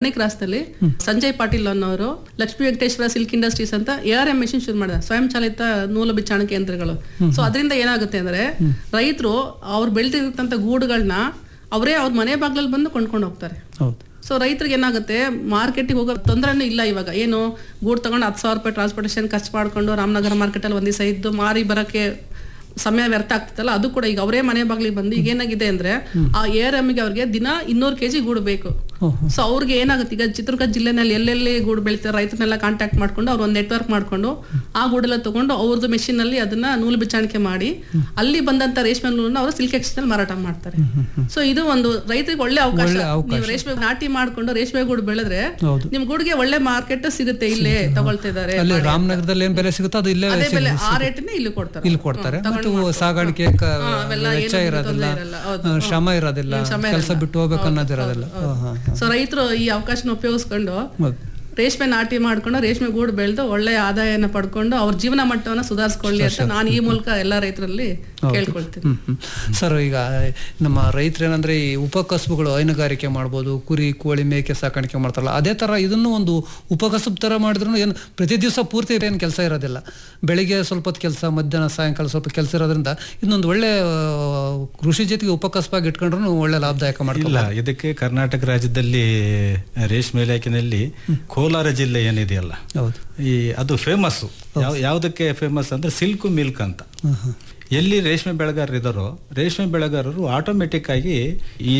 ಎರಡನೇ ಕ್ರಾಸ್ನಲ್ಲಿ ಸಂಜಯ್ ಪಾಟೀಲ್ ಅನ್ನೋರು Lakshmi Venkateshwara silk industries ಅಂತ ARM ಮೆಷಿನ್ ಶುರು ಮಾಡಿದ, ಸ್ವಯಂ ಚಾಲಿತ ನೂಲು ಬಿಚ್ಚಾಣಿಕೆ ಯಂತ್ರಗಳು. ಸೊ ಅದರಿಂದ ಏನಾಗುತ್ತೆ ಅಂದ್ರೆ ರೈತರು ಅವ್ರು ಬೆಳೆದಿರ್ತಂತ ಗೂಡುಗಳನ್ನ ಅವರೇ ಅವ್ರ ಮನೆ ಬಾಗ್ಲಲ್ಲಿ ಬಂದು ಕೊಂಡ್ಕೊಂಡು ಹೋಗ್ತಾರೆ. ಸೊ ರೈತರಿಗೆ ಏನಾಗುತ್ತೆ, ಮಾರ್ಕೆಟಿಗೆ ಹೋಗೋ ತೊಂದರೆನೂ ಇಲ್ಲ. ಇವಾಗ ಏನು ಗೂಡು ತಗೊಂಡು 10,000 ರೂಪಾಯಿ ಟ್ರಾನ್ಸ್ಪೋರ್ಟೇಷನ್ ಖರ್ಚು ಮಾಡ್ಕೊಂಡು ರಾಮನಗರ ಮಾರ್ಕೆಟಲ್ಲಿ ಒಂದ್ ದಿವಸ ಇದ್ದು ಮಾರಿ ಬರಕ್ಕೆ ಸಮಯ ವ್ಯರ್ಥ ಆಗ್ತದಲ್ಲ, ಅದು ಕೂಡ ಈಗ ಅವರೇ ಮನೆ ಬಾಗ್ಲಿಗೆ ಬಂದು ಈಗ ಏನಾಗಿದೆ ಅಂದ್ರೆ ಆ ARMಗೆ ಅವ್ರಿಗೆ ದಿನ 200 kg ಗೂಡು ಬೇಕು. ಸೊ ಅವ್ರಿಗೆ ಏನಾಗುತ್ತೆ, ಈಗ ಚಿತ್ರದುರ್ಗ ಜಿಲ್ಲೆನಲ್ಲಿ ಎಲ್ಲೆಲ್ಲಿ ಗೂಡು ಬೆಳಿತಾರೆ ರೈತರನ್ನೆಲ್ಲ ಕಾಂಟ್ಯಾಕ್ಟ್ ಮಾಡ್ಕೊಂಡು ಅವ್ರು ಒಂದು ನೆಟ್ವರ್ಕ್ ಮಾಡ್ಕೊಂಡು ಆ ಗೂಡೆಲ್ಲ ತಗೊಂಡು ಅವ್ರದ್ದು ಮೆಷಿನ್ ಅಲ್ಲಿ ಅದನ್ನ ನೂಲು ಬಿಚ್ಚಾಣಿಕೆ ಮಾಡಿ ಅಲ್ಲಿ ಬಂದಂತ ರೇಷ್ಮೆ ನೂಲನ್ನ ಅವರು ಸಿಲ್ಕ್ ಎಕ್ಸ್ಚೇಂಜ್ ಅಲ್ಲಿ ಮಾರಾಟ ಮಾಡ್ತಾರೆ. ಸೊ ಇದು ಒಂದು ರೈತರಿಗೆ ಒಳ್ಳೆ ಅವಕಾಶ. ನೀವು ರೇಷ್ಮೆ ನಾಟಿ ಮಾಡ್ಕೊಂಡು ರೇಷ್ಮೆ ಗೂಡು ಬೆಳೆದ್ರೆ ನಿಮ್ ಗೂಡಿಗೆ ಒಳ್ಳೆ ಮಾರ್ಕೆಟ್ ಸಿಗುತ್ತೆ. ಇಲ್ಲೇ ತಗೊಳ್ತಾ ಇದಾರೆ. ರಾಮನಗರದಲ್ಲಿ ಏನ್ ಬೆಲೆ ಸಿಗುತ್ತೋ ಅದು ಇಲ್ಲೇ ಬೆಲೆ ಆ ರೇಟ್ನೇ ಇಲ್ಲಿ ಕೊಡ್ತಾರೆ. ಸಾಗಾಣಿಕೆ ವೆಚ್ಚ ಇರೋದಿಲ್ಲ, ಶ್ರಮ ಇರೋದಿಲ್ಲ, ಕೆಲಸ ಬಿಟ್ಟು ಹೋಗ್ಬೇಕು ಅನ್ನೋದಿರೋದಿಲ್ಲ. ಸೊ ರೈತರು ಈ ಅವಕಾಶನ ಉಪಯೋಗಿಸ್ಕೊಂಡು ರೇಷ್ಮೆ ನಾಟಿ ಮಾಡ್ಕೊಂಡು ರೇಷ್ಮೆ ಗೂಡು ಬೆಳೆದು ಒಳ್ಳೆ ಆದಾಯನ ಪಡ್ಕೊಂಡು ಅವ್ರ ಜೀವನ ಮಟ್ಟವನ್ನ ಸುಧಾರಿಸ್ಕೊಳ್ಳಿ ಅಂತ ನಾನು ಈ ಮೂಲಕ ಎಲ್ಲ ರೈತರಲ್ಲಿ ಕೇಳ್ಕೊಳ್ತೀನಿ. ಸರ್, ಈಗ ನಮ್ಮ ರೈತರು ಏನಂದ್ರೆ ಈ ಉಪಕಸಬುಗಳು ಹೈನುಗಾರಿಕೆ ಮಾಡ್ಬೋದು, ಕುರಿ ಕೋಳಿ ಮೇಕೆ ಸಾಕಾಣಿಕೆ ಮಾಡ್ತಾರಲ್ಲ, ಅದೇ ತರ ಇದನ್ನು ಒಂದು ಉಪಕಸಬು ತರ ಮಾಡಿದ್ರು ಏನು ಪ್ರತಿ ದಿವಸ ಪೂರ್ತಿ ಏನು ಕೆಲಸ ಇರೋದಿಲ್ಲ. ಬೆಳಿಗ್ಗೆ ಸ್ವಲ್ಪ ಹೊತ್ತು ಕೆಲಸ, ಮಧ್ಯಾಹ್ನ ಸಾಯಂಕಾಲ ಸ್ವಲ್ಪ ಕೆಲಸ ಇರೋದ್ರಿಂದ ಇದೊಂದು ಒಳ್ಳೆ ಕೃಷಿ ಜೊತೆಗೆ ಉಪಕಸಬಾಗಿ ಇಟ್ಕೊಂಡ್ರು ಒಳ್ಳೆ ಲಾಭದಾಯಕ ಮಾಡ್ತಿಲ್ಲ. ಇದಕ್ಕೆ ಕರ್ನಾಟಕ ರಾಜ್ಯದಲ್ಲಿ ರೇಷ್ಮೆ ಇಲಾಖೆಯಲ್ಲಿ ಕೋಲಾರ ಜಿಲ್ಲೆ ಏನಿದೆಯಲ್ಲ, ಅದು ಫೇಮಸ್. ಯಾವುದಕ್ಕೆ ಫೇಮಸ್ ಅಂದ್ರೆ ಸಿಲ್ಕ್ ಮಿಲ್ಕ್ ಅಂತ. ಎಲ್ಲಿ ರೇಷ್ಮೆ ಬೆಳೆಗಾರರು ಇದ್ದಾರೋ ರೇಷ್ಮೆ ಬೆಳೆಗಾರರು ಆಟೋಮೆಟಿಕ್ ಆಗಿ ಈ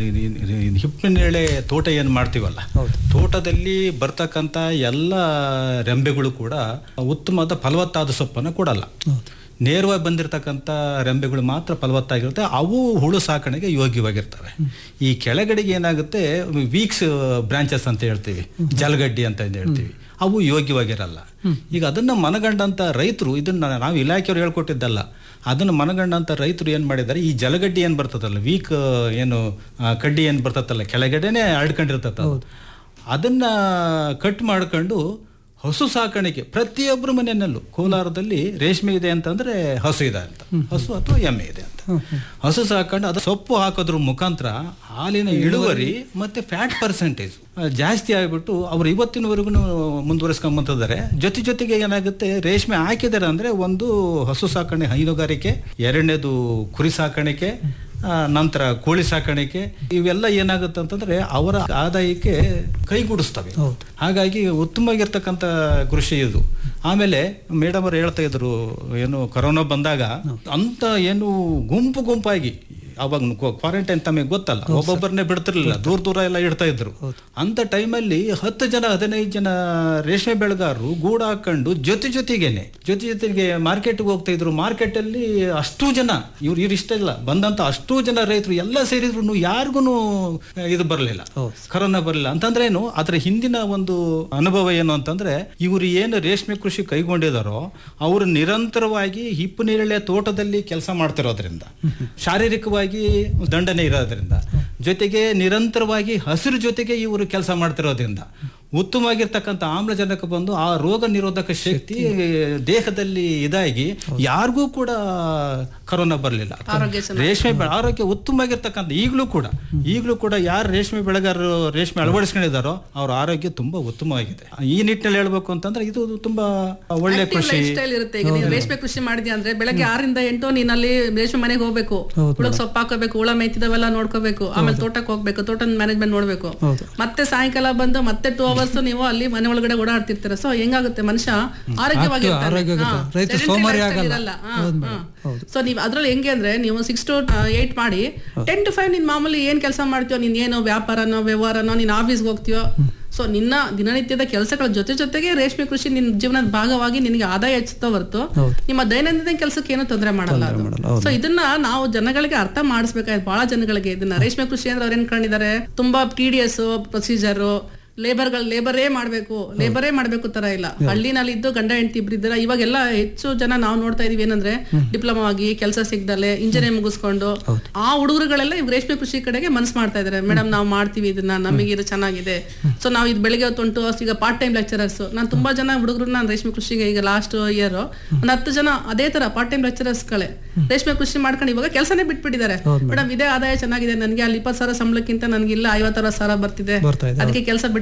ಹಿಪ್ಪಿನೇಳೆ ತೋಟ ಏನು ಮಾಡ್ತೀವಲ್ಲ, ತೋಟದಲ್ಲಿ ಬರ್ತಕ್ಕಂಥ ಎಲ್ಲ ರೆಂಬೆಗಳು ಕೂಡ ಉತ್ತಮವಾದ ಫಲವತ್ತಾದ ಸೊಪ್ಪನ್ನು ಕೊಡಲ್ಲ. ನೇರವಾಗಿ ಬಂದಿರತಕ್ಕಂಥ ರೆಂಬೆಗಳು ಮಾತ್ರ ಫಲವತ್ತಾಗಿರುತ್ತೆ. ಅವು ಹುಳು ಸಾಕಣೆಗೆ ಯೋಗ್ಯವಾಗಿರ್ತವೆ. ಈ ಕೆಳಗಡೆಗೆ ಏನಾಗುತ್ತೆ, ವೀಕ್ಸ್ ಬ್ರಾಂಚಸ್ ಅಂತ ಹೇಳ್ತೀವಿ, ಜಲಗಡ್ಡಿ ಅಂತ ಹೇಳ್ತೀವಿ, ಅವು ಯೋಗ್ಯವಾಗಿರಲ್ಲ. ಈಗ ಅದನ್ನ ಮನಗಂಡಂತ ರೈತರು, ಇದನ್ನ ನಾವು ಇಲಾಖೆಯವರು ಹೇಳ್ಕೊಟ್ಟಿದ್ದಲ್ಲ, ಅದನ್ನು ಮನಗಂಡಂತ ರೈತರು ಏನ್ ಮಾಡಿದ್ದಾರೆ, ಈ ಜಲಗಡ್ಡಿ ಏನ್ ಬರ್ತದಲ್ಲ, ವೀಕ್ ಏನು ಕಡ್ಡಿ ಏನ್ ಬರ್ತದಲ್ಲ, ಕೆಳಗಡೆನೆ ಹರಡ್ಕೊಂಡಿರ್ತದ, ಅದನ್ನ ಕಟ್ ಮಾಡ್ಕೊಂಡು ಹಸು ಸಾಕಾಣಿಕೆ ಪ್ರತಿಯೊಬ್ಬರ ಮನೆಯಲ್ಲೂ ಕೋಲಾರದಲ್ಲಿ ರೇಷ್ಮೆ ಇದೆ ಅಂತಂದ್ರೆ ಹಸು ಇದೆ ಅಂತ, ಹಸು ಅಥವಾ ಎಮ್ಮೆ ಇದೆ ಅಂತ ಹಸು ಸಾಕೊಂಡು ಅದು ಸೊಪ್ಪು ಹಾಕೋದ್ರ ಮುಖಾಂತರ ಹಾಲಿನ ಇಳುವರಿ ಮತ್ತೆ ಫ್ಯಾಟ್ ಪರ್ಸೆಂಟೇಜ್ ಜಾಸ್ತಿ ಆಗಿಬಿಟ್ಟು ಅವ್ರು ಇವತ್ತಿನವರೆಗೂ ಮುಂದುವರಿಸ್ಕೊಂಬಂತಿದ್ದಾರೆ. ಜೊತೆಗೆ ಏನಾಗುತ್ತೆ, ರೇಷ್ಮೆ ಹಾಕಿದ್ದಾರೆ ಅಂದ್ರೆ ಒಂದು ಹಸು ಸಾಕಣೆ ಹೈನುಗಾರಿಕೆ, ಎರಡನೇದು ಕುರಿ ಸಾಕಾಣಿಕೆ, ನಂತರ ಕೋಳಿ ಸಾಕಾಣಿಕೆ, ಇವೆಲ್ಲ ಏನಾಗುತ್ತೆ ಅಂತಂದ್ರೆ ಅವರ ಆದಾಯಕ್ಕೆ ಕೈಗೂಡಿಸ್ತವೆ. ಹಾಗಾಗಿ ಉತ್ತಮವಾಗಿರ್ತಕ್ಕಂಥ ಕೃಷಿ ಇದು. ಆಮೇಲೆ ಮೇಡಮ್ ಅವರು ಹೇಳ್ತಾ ಇದ್ರು, ಏನು ಕೊರೋನಾ ಬಂದಾಗ ಅಂತ ಏನು ಗುಂಪಾಗಿ, ಅವಾಗ ಕ್ವಾರಂಟೈನ್ ತಮಗೆ ಗೊತ್ತಲ್ಲ, ಒಬ್ಬೊಬ್ಬರನ್ನೇ ಬಿಡ್ತಿರ್ಲಿಲ್ಲ, ದೂರ ಎಲ್ಲ ಇಡ್ತಾ ಇದ್ರು. ಅಂತ ಟೈಮಲ್ಲಿ 10 ಜನ 15 ಜನ ರೇಷ್ಮೆ ಬೆಳೆಗಾರರು ಗೂಡು ಹಾಕೊಂಡು ಜೊತೆಗೆ ಮಾರ್ಕೆಟ್ಗೆ ಹೋಗ್ತಾ ಇದ್ರು. ಮಾರ್ಕೆಟ್ ಅಲ್ಲಿ ಅಷ್ಟು ಜನ ಇವ್ರು ಇಷ್ಟ ಇಲ್ಲ ಬಂದಂತ ಅಷ್ಟು ಜನ ರೈತರು ಎಲ್ಲ ಸೇರಿದ್ರು ಯಾರಿಗೂ ಇದು ಬರಲಿಲ್ಲ, ಕರೋನಾ ಬರಲಿಲ್ಲ. ಅಂತಂದ್ರೆ ಏನು, ಅದ್ರ ಹಿಂದಿನ ಒಂದು ಅನುಭವ ಏನು ಅಂತಂದ್ರೆ, ಇವರು ಏನು ರೇಷ್ಮೆ ಕೃಷಿ ಕೈಗೊಂಡಿದಾರೋ ಅವರು ನಿರಂತರವಾಗಿ ಹಿಪ್ಪುನೇರಳೆ ತೋಟದಲ್ಲಿ ಕೆಲಸ ಮಾಡ್ತಿರೋದ್ರಿಂದ, ಶಾರೀರಿಕವಾಗಿ ದಂಡನೆ ಇರೋದ್ರಿಂದ, ಜೊತೆಗೆ ನಿರಂತರವಾಗಿ ಹಸಿರು ಜೊತೆಗೆ ಇವರು ಕೆಲಸ ಮಾಡ್ತಿರೋದ್ರಿಂದ ಉತ್ತಮವಾಗಿರ್ತಕ್ಕಂಥ ಆಮ್ಲಜನಕ ಬಂದು ಆ ರೋಗ ನಿರೋಧಕ ಶಕ್ತಿ ದೇಹದಲ್ಲಿ ಇದಾಗಿ ಯಾರಿಗೂ ಕೂಡ ಕರೋನಾ ಬರಲಿಲ್ಲ. ರೇಷ್ಮೆ ಆರೋಗ್ಯ ಉತ್ತಮವಾಗಿರ್ತಕ್ಕಂಥ ಈಗಲೂ ಕೂಡ ಯಾರು ರೇಷ್ಮೆ ಬೆಳೆಗಾರರು ರೇಷ್ಮೆ ಅಳವಡಿಸ್ಕೊಂಡಿದ್ದಾರೋ ಅವ್ರ ಆರೋಗ್ಯ ತುಂಬಾ ಉತ್ತಮವಾಗಿದೆ. ಈ ನಿಟ್ಟಿನಲ್ಲಿ ಹೇಳ್ಬೇಕು ಅಂತಂದ್ರೆ ಇದು ತುಂಬಾ ಒಳ್ಳೆ ಕೃಷಿ ಇರುತ್ತೆ. ಈಗ ನೀವು ರೇಷ್ಮೆ ಕೃಷಿ ಮಾಡಿದ್ಯಾ ಅಂದ್ರೆ ಬೆಳಗ್ಗೆ 6 ರಿಂದ 8 ನೀನಲ್ಲಿ ರೇಷ್ಮೆ ಮನೆಗೆ ಹೋಗ್ಬೇಕು, ಹುಳಕ್ ಸೊಪ್ಪು ಹಾಕೋಬೇಕು, ಹುಳ ಮೇಯ್ತಿದವೆಲ್ಲ ನೋಡ್ಕೋಬೇಕು, ಆಮೇಲೆ ತೋಟಕ್ಕೆ ಹೋಗ್ಬೇಕು, ತೋಟದ ಮ್ಯಾನೇಜ್ಮೆಂಟ್ ನೋಡ್ಬೇಕು, ಮತ್ತೆ ಸಾಯಂಕಾಲ ಬಂದು ಮತ್ತೆ 2 hours ನೀವು ಅಲ್ಲಿ ಮನೆ ಒಳಗಡೆ ಓಡಾಡ್ತಿರ್ತೀರ. ಸೊ ಹೆಂಗಾಗುತ್ತೆ, ಮನುಷ್ಯ ಆರೋಗ್ಯವಾಗಿರಲ್ಲ. ಸೊ ನೀವು ಅದ್ರಲ್ಲಿ ಹೆಂಗೆ ಅಂದ್ರೆ ನೀವು 6 to 8 ಮಾಡಿ 10 to 5 ನೀನ್ ಮಾಮೂಲಿ ಏನ್ ಕೆಲಸ ಮಾಡ್ತೀಯೋ, ನೀನ್ ಏನೋ ವ್ಯಾಪಾರನೋ ವ್ಯವಹಾರನೋ, ನೀನ್ ಆಫೀಸ್ಗೆ ಹೋಗ್ತೀಯೋ, ಸೊ ನಿನ್ನ ದಿನನಿತ್ಯದ ಕೆಲಸಗಳ ಜೊತೆಗೆ ರೇಷ್ಮೆ ಕೃಷಿ ನಿನ್ನ ಜೀವನದ ಭಾಗವಾಗಿ ನಿನಗೆ ಆದಾಯ ಹೆಚ್ಚುತ್ತಾ ಹೊರತು ನಿಮ್ಮ ದೈನಂದಿನ ಕೆಲಸಕ್ಕೆ ಏನು ತೊಂದರೆ ಮಾಡಲ್ಲ. ಸೊ ಇದನ್ನ ನಾವು ಜನಗಳಿಗೆ ಅರ್ಥ ಮಾಡಿಸ್ಬೇಕಾಯ್ತು. ಬಹಳ ಜನಗಳಿಗೆ ಇದನ್ನ ರೇಷ್ಮೆ ಕೃಷಿ ಅಂದ್ರೆ ಅವ್ರು ಏನ್ಕೊಂಡಿದ್ದಾರೆ, ತುಂಬಾ TDS ಪ್ರೊಸೀಜರ್, ಲೇಬರೇ ಮಾಡ್ಬೇಕು ತರ ಇಲ್ಲ. ಹಳ್ಳಿನಲ್ಲಿ ಇದ್ದು ಗಂಡ ಹೆಂಡತಿ ಇಬ್ರು ಇದ್ದಾರೆ. ಇವಾಗೆಲ್ಲ ಹೆಚ್ಚು ಜನ ನಾವು ನೋಡ್ತಾ ಇದೀವಿ ಏನಂದ್ರೆ ಡಿಪ್ಲೊಮಾ ಆಗಿ ಕೆಲಸ ಸಿಗ್ದಲೆ ಇಂಜಿನಿಯರ್ ಮುಗಿಸ್ಕೊಂಡು ಆ ಹುಡುಗರುಗಳೆಲ್ಲ ಇವ್ ರೇಷ್ಮೆ ಕೃಷಿ ಕಡೆಗೆ ಮನಸ್ಸು ಮಾಡ್ತಾ ಇದಾರೆ. ಮೇಡಮ್ ನಾವು ಮಾಡ್ತೀವಿ ಇದನ್ನ, ನಮಗೆ ಇದು ಚೆನ್ನಾಗಿದೆ. ಸೊ ನಾವು ಇದು ಬೆಳಿಗ್ಗೆ 2 hours ಈಗ ಪಾರ್ಟ್ ಟೈಮ್ ಲೆಕ್ಚರರ್ಸ್, ನಾನು ತುಂಬಾ ಜನ ಹುಡುಗರು ನಾನು ರೇಷ್ಮೆ ಕೃಷಿಗೆ ಈಗ ಲಾಸ್ಟ್ ಇಯರ್ ಒಂದು 10 ಜನ ಅದೇ ತರ ಪಾರ್ಟ್ ಟೈಮ್ ಲೆಕ್ಚರರ್ಸ್ ಗಳೇ ರೇಷ್ಮೆ ಕೃಷಿ ಮಾಡ್ಕೊಂಡು ಇವಾಗ ಕೆಲಸನೇ ಬಿಟ್ಬಿಟ್ಟಿದ್ದಾರೆ. ಮೇಡಮ್ ಇದೇ ಆದಾಯ ಚೆನ್ನಾಗಿದೆ ನನಗೆ, ಅಲ್ಲಿ 20,000 ಸಂಬಳಕ್ಕಿಂತ ನನಗಿಲ್ಲ 50,000 ಬರ್ತಿದೆ, ಅದಕ್ಕೆ ಕೆಲಸ